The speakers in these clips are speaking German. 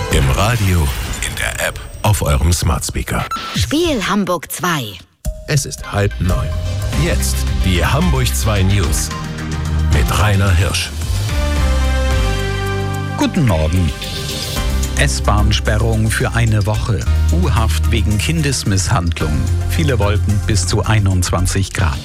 Im Radio, in der App, auf eurem Smart Speaker. Spiel Hamburg 2. Es ist 8:30. Jetzt die Hamburg 2 News mit Rainer Hirsch. Guten Morgen. S-Bahn-Sperrung für eine Woche. U-Haft wegen Kindesmisshandlung. Viele wollten bis zu 21 Grad.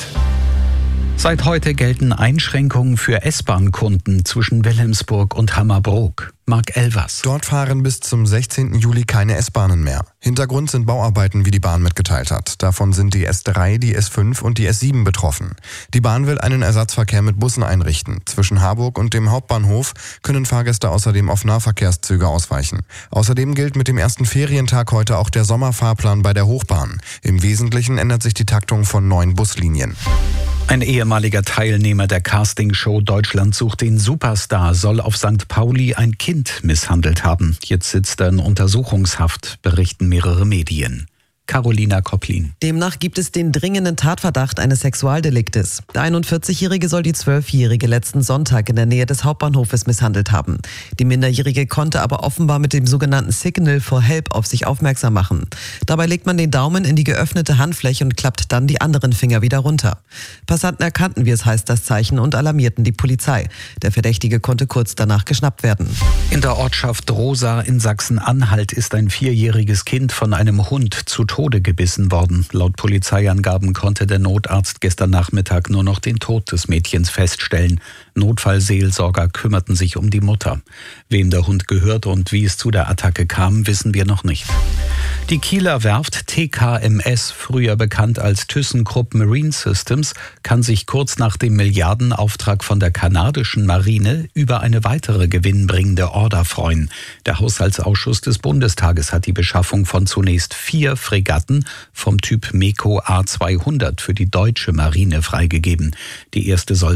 Seit heute gelten Einschränkungen für S-Bahn-Kunden zwischen Wilhelmsburg und Hammerbrook. Marc Elvers. Dort fahren bis zum 16. Juli keine S-Bahnen mehr. Hintergrund sind Bauarbeiten, wie die Bahn mitgeteilt hat. Davon sind die S3, die S5 und die S7 betroffen. Die Bahn will einen Ersatzverkehr mit Bussen einrichten. Zwischen Harburg und dem Hauptbahnhof können Fahrgäste außerdem auf Nahverkehrszüge ausweichen. Außerdem gilt mit dem ersten Ferientag heute auch der Sommerfahrplan bei der Hochbahn. Im Wesentlichen ändert sich die Taktung von 9 Buslinien. Ein ehemaliger Teilnehmer der Castingshow Deutschland sucht den Superstar soll auf St. Pauli ein Kind misshandelt haben. Jetzt sitzt er in Untersuchungshaft, berichten mehrere Medien. Carolina Kopplin. Demnach gibt es den dringenden Tatverdacht eines Sexualdeliktes. Der 41-Jährige soll die 12-Jährige letzten Sonntag in der Nähe des Hauptbahnhofes misshandelt haben. Die Minderjährige konnte aber offenbar mit dem sogenannten Signal for Help auf sich aufmerksam machen. Dabei legt man den Daumen in die geöffnete Handfläche und klappt dann die anderen Finger wieder runter. Passanten erkannten, wie es heißt, das Zeichen und alarmierten die Polizei. Der Verdächtige konnte kurz danach geschnappt werden. In der Ortschaft Rosa in Sachsen-Anhalt ist ein 4-jähriges Kind von einem Hund zu Tode gebissen worden. Laut Polizeiangaben konnte der Notarzt gestern Nachmittag nur noch den Tod des Mädchens feststellen. Notfallseelsorger kümmerten sich um die Mutter. Wem der Hund gehört und wie es zu der Attacke kam, wissen wir noch nicht. Die Kieler Werft TKMS, früher bekannt als ThyssenKrupp Marine Systems, kann sich kurz nach dem Milliardenauftrag von der kanadischen Marine über eine weitere gewinnbringende Order freuen. Der Haushaltsausschuss des Bundestages hat die Beschaffung von zunächst 4 Fregatten vom Typ MEKO A200 für die deutsche Marine freigegeben. Die erste soll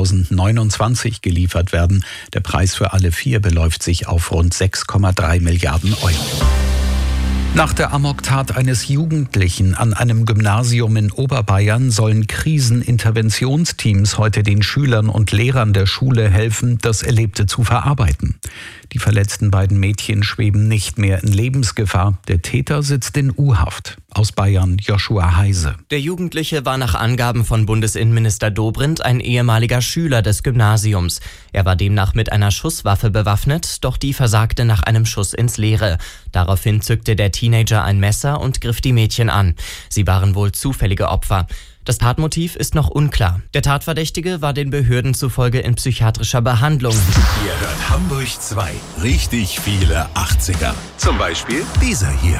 2029 geliefert werden. Der Preis für alle 4 beläuft sich auf rund 6,3 Milliarden Euro. Nach der Amoktat eines Jugendlichen an einem Gymnasium in Oberbayern sollen Kriseninterventionsteams heute den Schülern und Lehrern der Schule helfen, das Erlebte zu verarbeiten. Die verletzten beiden Mädchen schweben nicht mehr in Lebensgefahr. Der Täter sitzt in U-Haft. Aus Bayern Joshua Heise. Der Jugendliche war nach Angaben von Bundesinnenminister Dobrindt ein ehemaliger Schüler des Gymnasiums. Er war demnach mit einer Schusswaffe bewaffnet, doch die versagte nach einem Schuss ins Leere. Daraufhin zückte der Teenager ein Messer und griff die Mädchen an. Sie waren wohl zufällige Opfer. Das Tatmotiv ist noch unklar. Der Tatverdächtige war den Behörden zufolge in psychiatrischer Behandlung. Ihr hört Hamburg 2. Richtig viele 80er. Zum Beispiel dieser hier.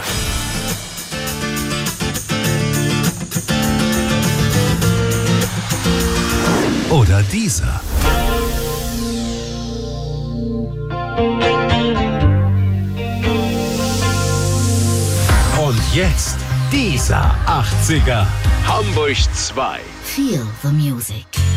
Oder dieser. Und jetzt dieser 80er. Hamburg 2. Feel the music.